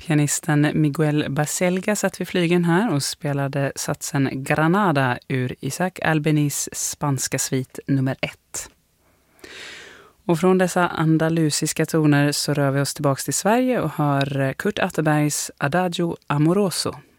Pianisten Miguel Baselga satt vid flygeln här och spelade satsen Granada ur Isaac Albenis spanska svit nummer 1. Och från dessa andalusiska toner så rör vi oss tillbaka till Sverige och hör Kurt Atterbergs Adagio Amoroso.